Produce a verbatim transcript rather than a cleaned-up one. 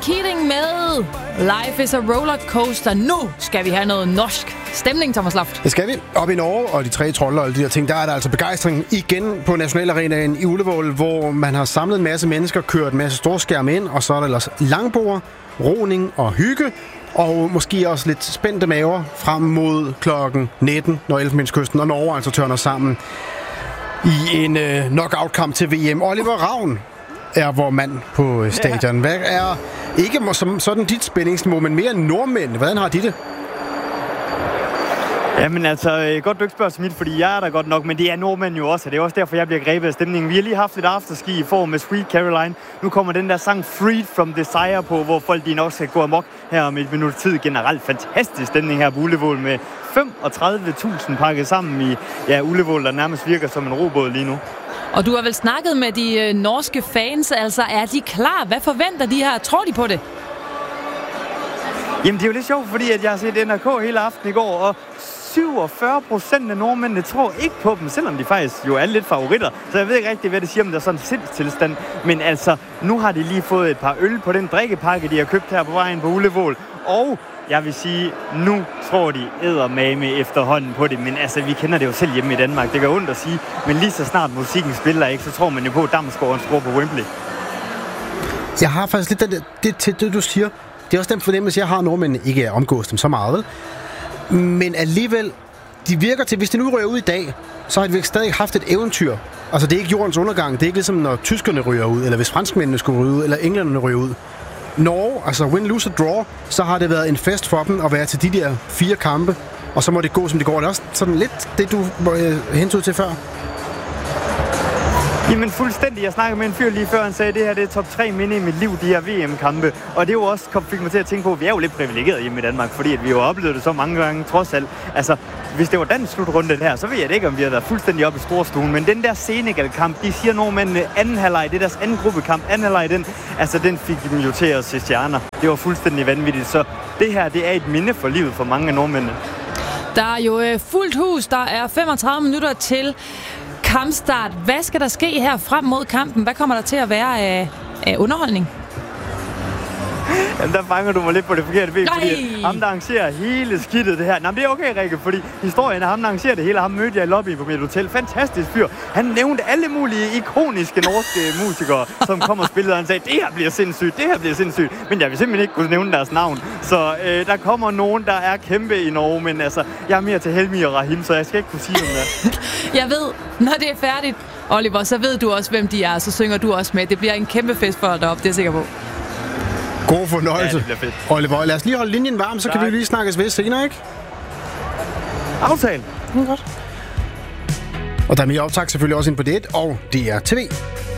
Keating med Life is a rollercoaster. Nu skal vi have noget norsk stemning, Thomas Loft. Det skal vi. Op i Norge og de tre trolde og alle de her ting, der er der altså begejstring igen på Nationalarenaen i Ullevål, hvor man har samlet en masse mennesker, kørt en masse storskærme ind, og så er der ellers langbord, roning og hygge, og måske også lidt spændte maver frem mod klokken nitten, når Elfenbenskysten og Norge altså tørner sammen i en øh, knockout-kamp til V M. Oliver Ravn er vor mand på stadion. Hvad er ikke som sådan dit spændingsniveau, men mere nordmænd? Hvordan har de det? Jamen altså, godt du ikke spørger til mit, fordi jeg er der godt nok, men det er nordmænd jo også, og det er også derfor, jeg bliver grebet af stemningen. Vi har lige haft et afterski i form med Sweet Caroline. Nu kommer den der sang Freed from Desire på, hvor folk de nok skal gå amok her om et minut tid. Generelt fantastisk stemning her på Ullevål med femogtredive tusind pakket sammen i ja, Ullevål, der nærmest virker som en robåd lige nu. Og du har vel snakket med de øh, norske fans, altså er de klar? Hvad forventer de her? Tror de på det? Jamen det er jo lidt sjovt, fordi at jeg har set N R K hele aften i går, og syvogfyrre procent af nordmændene tror ikke på dem, selvom de faktisk jo er lidt favoritter. Så jeg ved ikke rigtig, hvad det siger, om der er sådan en sindstilstand. Men altså, nu har de lige fået et par øl på den drikkepakke, de har købt her på vejen på Ullevål. Og jeg vil sige, nu tror de eddermame efterhånden på det. Men altså, vi kender det jo selv hjemme i Danmark. Det gør ondt at sige. Men lige så snart musikken spiller ikke, så tror man jo på, at Damsgaard skruer på Wembley. Jeg har faktisk lidt det, det til det, du siger. Det er også den fornemmelse, jeg har, at nordmændene ikke er omgås dem så meget, vel? Men alligevel, de virker til, hvis de nu ryger ud i dag, så har de stadig haft et eventyr. Altså, det er ikke jordens undergang. Det er ikke ligesom, når tyskerne ryger ud, eller hvis franskmændene skulle ryge ud, eller englænderne ryger ud. Norge, altså win, lose or draw, så har det været en fest for dem at være til de der fire kampe, og så må det gå, som det går. Det er også sådan lidt det, du øh, hentede til før. Jamen fuldstændig. Jeg snakkede med en fyr lige før, han sagde, at det her det er top tre minde i mit liv, de her V M-kampe. Og det er jo også fik mig til at tænke på, at vi er jo lidt privilegeret hjemme i Danmark, fordi at vi har oplevet det så mange gange, trods alt. Altså, hvis det var den slutrunde her, så ved jeg det ikke, om vi havde været fuldstændig oppe i storstuen. Men den der Senegal-kamp, de siger nordmændene anden halvleg, det er deres anden gruppekamp, anden halvleg, den, altså den fik dem jo til at se stjerner. Det var fuldstændig vanvittigt, så det her, det er et minde for livet for mange af nordmændene. Der er jo øh, fuldt hus, der er femogtredive minutter til kampstart. Hvad skal der ske her frem mod kampen? Hvad kommer der til at være af, af underholdning? Jamen, der fanger du mig lidt på det forkerte ben, fordi ham, der arrangerer hele skidtet det her. Nå, det er okay, Rikke, fordi historien er ham, der arrangerer det hele. Ham mødte jeg i lobbyen på mit hotel. Fantastisk fyr. Han nævnte alle mulige ikoniske norske musikere, som kom og spillede, og han sagde, det her bliver sindssygt, det her bliver sindssygt. Men jeg vil simpelthen ikke kunne nævne deres navn. Så øh, der kommer nogen, der er kæmpe i Norge, men altså, jeg er mere til Helmi og Rahim, så jeg skal ikke kunne sige dem der. Jeg ved, når det er færdigt, Oliver, så ved du også, hvem de er, så synger du også med. Det bliver en kæmpe fest for dig deroppe, det er jeg sikker på. God fornøjelse. Ja, det bliver fedt. Oliver, lad os lige holde linjen varm, så tak. Kan vi lige snakkes ved senere, ikke? Aftale. Mm, godt. Og der er mere optag selvfølgelig også ind på det og D R T V.